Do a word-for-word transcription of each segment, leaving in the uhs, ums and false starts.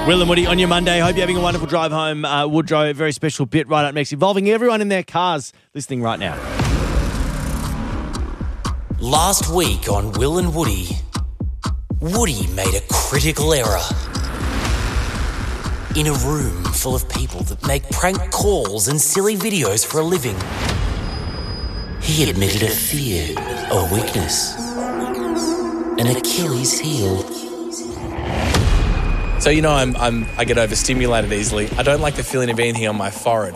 Will and Woody on your Monday. Hope you're having a wonderful drive home. Uh, Woodrow, a very special bit right up next, involving everyone in their cars listening right now. Last week on Will and Woody, Woody made a critical error. In a room full of people that make prank calls and silly videos for a living, he admitted a fear, a weakness, an Achilles heel. So, you know, I'm, I'm, I get overstimulated easily. I don't like the feeling of anything on my forehead.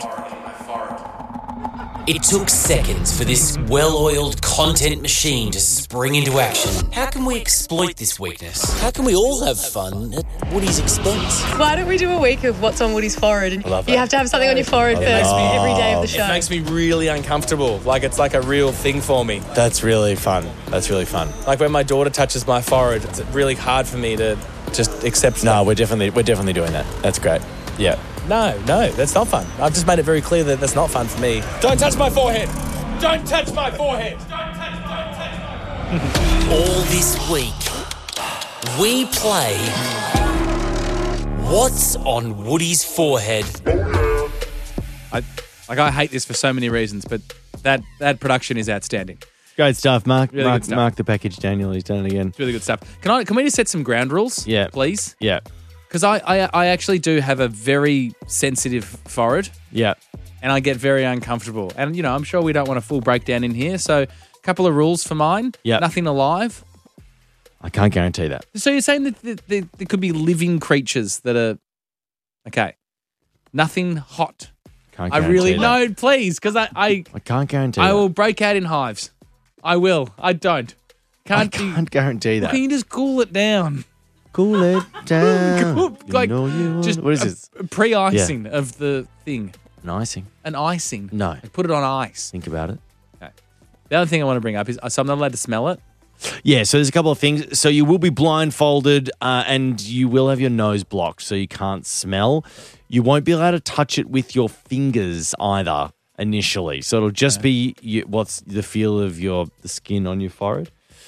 It took seconds for this well-oiled content machine to spring into action. How can we exploit this weakness? How can we all have fun at Woody's expense? Why don't we do a week of what's on Woody's forehead? And I love you that. have to have something on your forehead It first makes me- every day of the show. It makes me really uncomfortable. Like, it's like a real thing for me. That's really fun. That's really fun. Like, when my daughter touches my forehead, it's really hard for me to just accept No, stuff. we're definitely we're definitely doing that. That's great. Yeah. No, no, that's not fun. I've just made it very clear that that's not fun for me. Don't touch my forehead! Don't touch my forehead! Don't touch my forehead! All this week, we play What's on Woody's Forehead? I, like, I hate this for so many reasons, but that, that production is outstanding. Great stuff, Mark. Really Mark, good stuff. Mark the package, Daniel. He's done it again. It's really good stuff. Can I? Can we just set some ground rules? Yeah. Please? Yeah. Because I, I, I actually do have a very sensitive forehead, Yeah. and I get very uncomfortable. And, you know, I'm sure we don't want a full breakdown in here, so a couple of rules for mine. Yep. Nothing alive. I can't guarantee that. So you're saying that th- th- there could be living creatures that are... Okay. Nothing hot. Can't I guarantee really... that. No, please, because I... I I can't guarantee I that. will break out in hives. I will. I don't. I Can't you? can't guarantee that. Can you just cool it down? Cool it down. Cool- like, you know you want- just what is a- this? a pre-icing of the thing. An icing? An icing. No. Like, put it on ice. Think about it. The other thing I want to bring up is, so I'm not allowed to smell it. Yeah, so there's a couple of things. So you will be blindfolded uh, and you will have your nose blocked so you can't smell. You won't be allowed to touch it with your fingers either initially. So it'll just be you, what's the feel of your the skin on your forehead.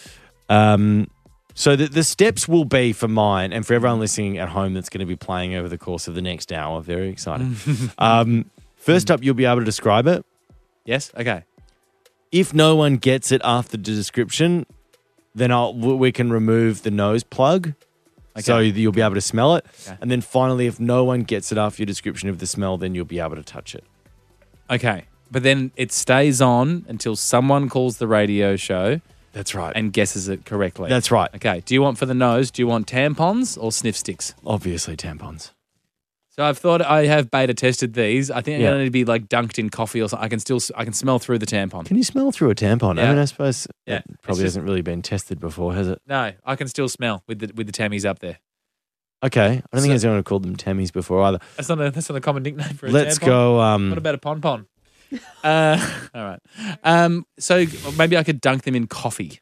Um, so the, the steps will be for mine and for everyone listening at home that's going to be playing over the course of the next hour. Very exciting. um, first up, you'll be able to describe it. Yes? Okay. If no one gets it after the description, then I'll, we can remove the nose plug. Okay. So you'll be able to smell it. Okay. And then finally, if no one gets it after your description of the smell, then you'll be able to touch it. Okay. But then it stays on until someone calls the radio show That's right. and guesses it correctly. That's right. Okay. Do you want for the nose, do you want tampons or sniff sticks? Obviously, tampons. So I've thought I have beta tested these. I think Yeah. I'm going to be like dunked in coffee or something. I can still, I can smell through the tampon. Can you smell through a tampon? I Yeah. mean, I suppose Yeah. it probably It's just- hasn't really been tested before, has it? No, I can still smell with the with the tammies up there. Okay. I don't So- think anyone called them Tammies before either. That's not a that's not a common nickname for a Let's tampon. go. What Um, about a pon pon? uh, all right. Um, so maybe I could dunk them in coffee.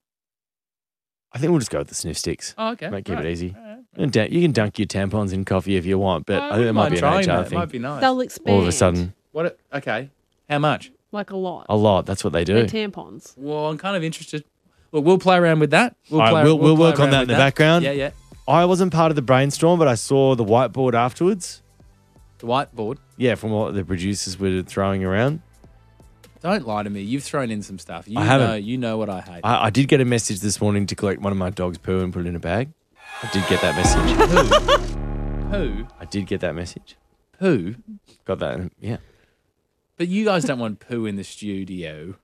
I think we'll just go with the sniff sticks. Oh, okay. Might keep Right. it easy. All right. And da- You can dunk your tampons in coffee if you want, but Oh, I think that might wouldn't be an mind H trying R that. thing. Might be nice. They'll expand. All of a sudden, What? it- Okay. How much? Like a lot. a lot. That's what they do. They're tampons. Well, I'm kind of interested. Well, we'll play around with that. We'll All right, play, we'll- we'll play work on around that with in the background. Yeah, yeah. I wasn't part of the brainstorm, but I saw the whiteboard afterwards. The whiteboard. Yeah, from what the producers were throwing around. Don't lie to me. You've thrown in some stuff. You I haven't. know. You know what I hate. I, I did get a message this morning to collect one of my dog's poo and put it in a bag. I did get that message. Poo. I did get that message. Poo. Got that. Yeah. But you guys don't want poo in the studio.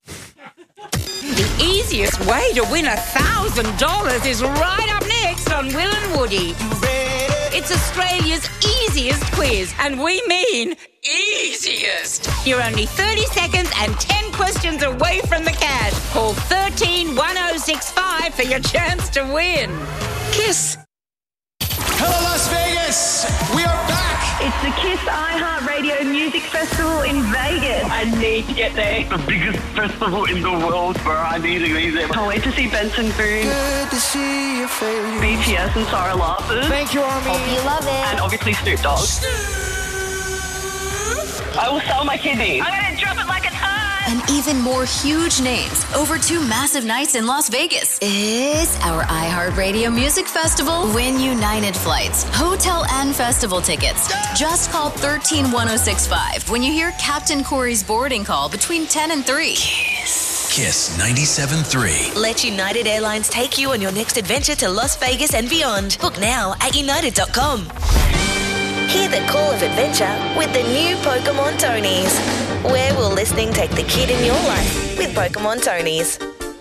The easiest way to win a thousand dollars is right up next on Will and Woody. It's Australia's easiest quiz, and we mean easiest. You're only thirty seconds and ten questions away from the cash. Call thirteen one oh six five for your chance to win. Kiss. Hello, Las Vegas! We are back! It's the KISS iHeartRadio Music Festival in Vegas. I need to get there. The biggest festival in the world where I need to be there. Can't wait to see Benson Boone, Good to see your face. B T S and Sarah Larson. Thank you, Army. Hope you love it. And obviously Snoop Dogg. I will sell my kidneys. I'm going to drop it like it's hot. and even more huge names over two massive nights in Las Vegas. It's our iHeartRadio Music Festival Win United flights, hotel and festival tickets. Just call one three one oh six five when you hear Captain Corey's boarding call between ten and three. Kiss ninety-seven point three. Let United Airlines take you on your next adventure to Las Vegas and beyond. Book now at united dot com. Hear the call of adventure with the new Pokemon Tonies. Where will listening take the kid in your life with Pokemon Tonies?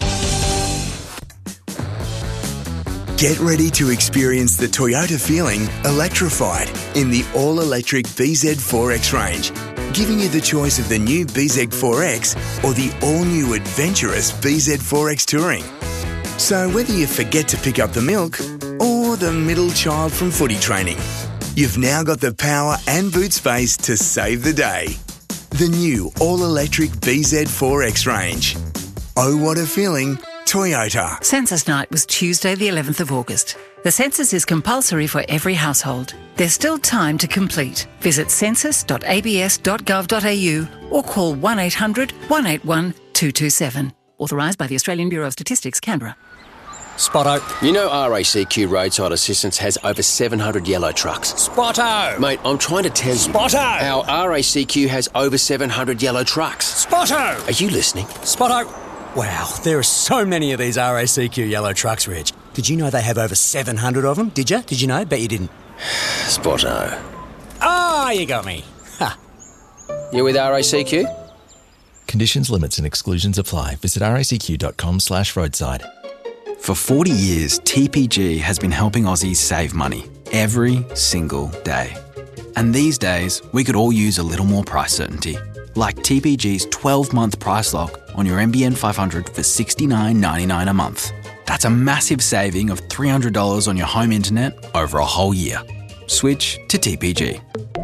Get ready to experience the Toyota feeling electrified in the all-electric B Z four X range, giving you the choice of the new B Z four X or the all-new adventurous B Z four X Touring. So whether you forget to pick up the milk or the middle child from footy training, you've now got the power and boot space to save the day. The new all-electric B Z four X range. Oh, what a feeling, Toyota. Census night was Tuesday the eleventh of August. The census is compulsory for every household. There's still time to complete. Visit census dot a b s dot gov dot a u or call one eight hundred one eight one two two seven. Authorised by the Australian Bureau of Statistics, Canberra. Spotto. You know R A C Q Roadside Assistance has over seven hundred yellow trucks. Spotto. Mate, I'm trying to tell you. Spotto. How R A C Q has over seven hundred yellow trucks. Spotto. Are you listening? Spotto. Wow, there are so many of these R A C Q yellow trucks, Reg. Did you know they have over seven hundred of them? Did you? Did you know? Bet you didn't. Spotto. Ah, oh, you got me. Ha. You with R A C Q? Conditions, limits and exclusions apply. Visit racq.com slash roadside. For forty years, T P G has been helping Aussies save money every single day. And these days, we could all use a little more price certainty. Like T P G's twelve-month price lock on your N B N five hundred for sixty-nine ninety-nine a month. That's a massive saving of three hundred dollars on your home internet over a whole year. Switch to T P G.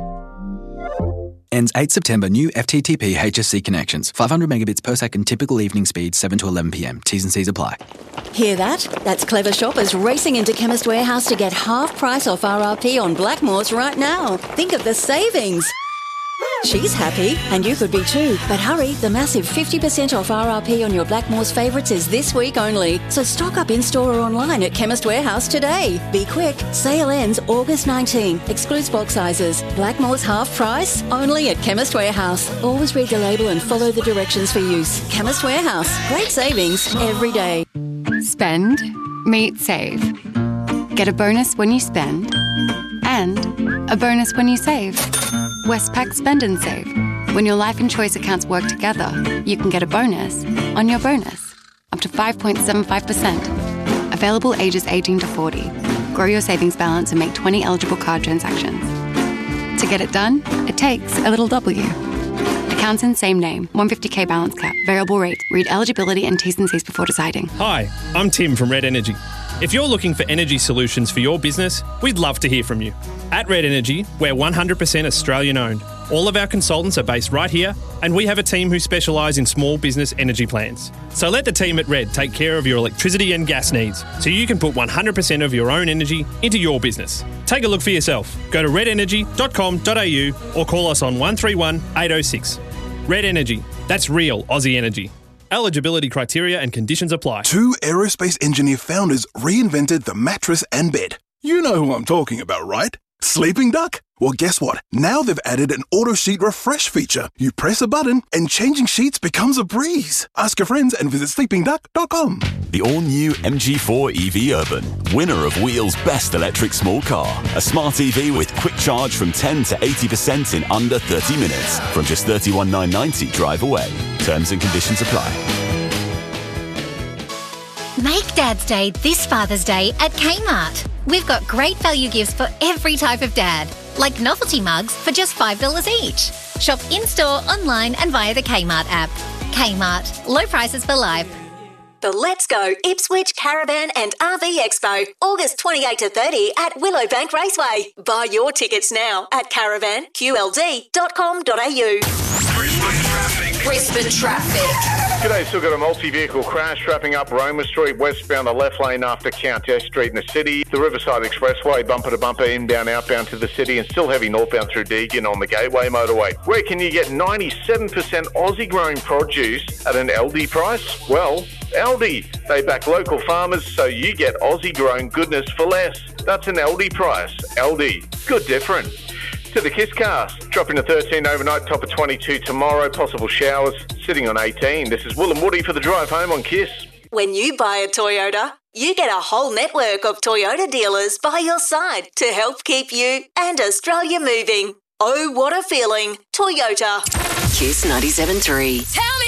Ends eighth September. New F T T P H S C connections. five hundred megabits per second typical evening speed, seven to eleven p m. T's and C's apply. Hear that? That's clever shoppers racing into Chemist Warehouse to get half price off R R P on Blackmores right now. Think of the savings. She's happy, and you could be too. But hurry, the massive fifty percent off R R P on your Blackmores favourites is this week only. So stock up in-store or online at Chemist Warehouse today. Be quick. Sale ends August nineteenth. Excludes box sizes. Blackmores half price, only at Chemist Warehouse. Always read the label and follow the directions for use. Chemist Warehouse. Great savings every day. Spend, meet, save. Get a bonus when you spend, and a bonus when you save. Westpac Spend and Save. When your life and choice accounts work together, you can get a bonus on your bonus, up to five point seven five percent. Available ages eighteen to forty. Grow your savings balance and make twenty eligible card transactions. To get it done, it takes a little W. Accounts in same name, one hundred fifty k balance cap, variable rate. Read eligibility and T's and C's before deciding. Hi, I'm Tim from Red Energy. If you're looking for energy solutions for your business, we'd love to hear from you. At Red Energy, we're one hundred percent Australian owned. All of our consultants are based right here, and we have a team who specialise in small business energy plans. So let the team at Red take care of your electricity and gas needs, so you can put one hundred percent of your own energy into your business. Take a look for yourself. Go to red energy dot com dot a u or call us on one three one eight oh six. Red Energy, that's real Aussie energy. Eligibility criteria and conditions apply. Two aerospace engineer founders reinvented the mattress and bed. You know who I'm talking about, right? Sleeping Duck? Well, guess what? Now they've added an auto sheet refresh feature. You press a button and changing sheets becomes a breeze. Ask your friends and visit sleeping duck dot com. The all-new M G four E V Urban, winner of Wheel's best electric small car. A smart E V with quick charge from ten to eighty percent in under thirty minutes. From just thirty-one thousand nine hundred ninety drive away. Terms and conditions apply. Make Dad's Day this Father's Day at Kmart. We've got great value gifts for every type of dad, like novelty mugs for just five dollars each. Shop in-store, online and via the Kmart app. Kmart. Low prices for life. The Let's Go Ipswich Caravan and R V Expo, August twenty-eighth to thirtieth at Willowbank Raceway. Buy your tickets now at caravan q l d dot com dot a u. Brisbane traffic. G'day, still got a multi-vehicle crash wrapping up Roma Street westbound, the left lane after Countess Street in the city. The Riverside Expressway bumper to bumper inbound, outbound to the city, and still heavy northbound through Deakin on the Gateway Motorway. Where can you get ninety-seven percent Aussie grown produce at an Aldi price? Well, Aldi. They back local farmers so you get Aussie grown goodness for less. That's an Aldi price. Aldi. Good different. To the Kiss Cast. Dropping to thirteen overnight, top of twenty-two tomorrow. Possible showers, sitting on eighteen. This is Will and Woody for the drive home on Kiss. When you buy a Toyota, you get a whole network of Toyota dealers by your side to help keep you and Australia moving. Oh, what a feeling. Toyota. Kiss ninety-seven point three. Tell me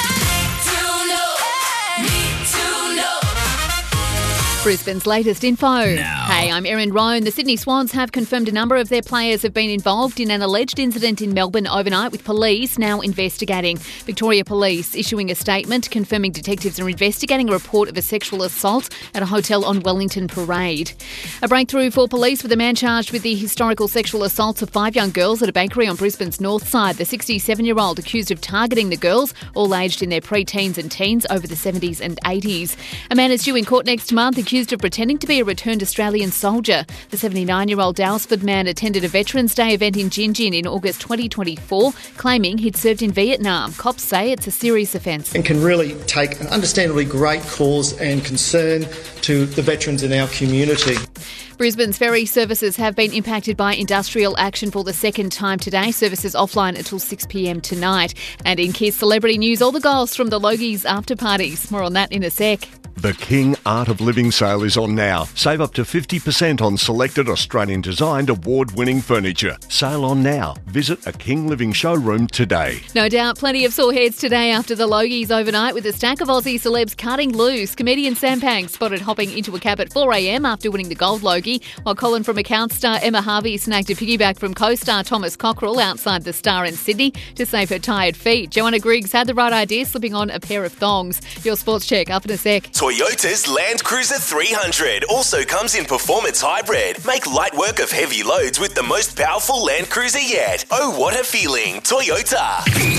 Brisbane's latest info. Hey, I'm Erin Roan. The Sydney Swans have confirmed a number of their players have been involved in an alleged incident in Melbourne overnight, with police now investigating. Victoria Police issuing a statement confirming detectives are investigating a report of a sexual assault at a hotel on Wellington Parade. A breakthrough for police with a man charged with the historical sexual assaults of five young girls at a bakery on Brisbane's north side. The sixty-seven-year-old accused of targeting the girls, all aged in their pre-teens and teens over the seventies and eighties. A man is due in court next month accused of pretending to be a returned Australian soldier. The seventy-nine-year-old Dalesford man attended a Veterans Day event in Gin Gin in August twenty twenty-four, claiming he'd served in Vietnam. Cops say it's a serious offence. And can really take an understandably great cause and concern to the veterans in our community. Brisbane's ferry services have been impacted by industrial action for the second time today. Services offline until six p.m. tonight. And in Kiss Celebrity News, all the goals from the Logies after parties. More on that in a sec. The King Art of Living sale is on now. Save up to fifty percent on selected Australian-designed award-winning furniture. Sale on now. Visit a King Living showroom today. No doubt plenty of sore heads today after the Logies overnight, with a stack of Aussie celebs cutting loose. Comedian Sam Pang spotted hopping into a cab at four a.m. after winning the Gold Logie, while Colin from Accounts star Emma Harvey snagged a piggyback from co-star Thomas Cockrell outside the Star in Sydney to save her tired feet. Joanna Griggs had the right idea, slipping on a pair of thongs. Your sports check up in a sec. Toyota's Land Cruiser three hundred also comes in performance hybrid. Make light work of heavy loads with the most powerful Land Cruiser yet. Oh, what a feeling. Toyota.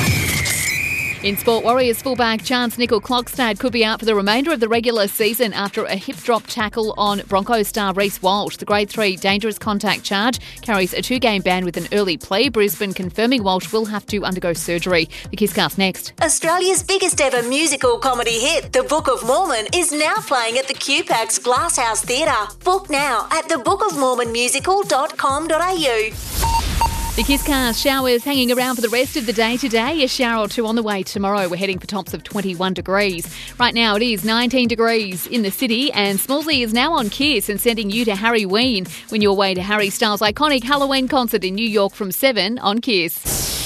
In sport, Warriors fullback Chance Nickel-Klokstad could be out for the remainder of the regular season after a hip drop tackle on Broncos star Reece Walsh. The grade three dangerous contact charge carries a two-game ban with an early plea. Brisbane confirming Walsh will have to undergo surgery. The Kisscast next. Australia's biggest ever musical comedy hit, The Book of Mormon, is now playing at the Q PAX Glasshouse Theatre. Book now at the book of mormon musical dot com dot a u. The Kisscast showers hanging around for the rest of the day today. A shower or two on the way tomorrow. We're heading for tops of twenty-one degrees. Right now it is nineteen degrees in the city, and Smallsy is now on Kiss and sending you to Harry Ween when you're away to Harry Styles' iconic Halloween concert in New York from seven on Kiss.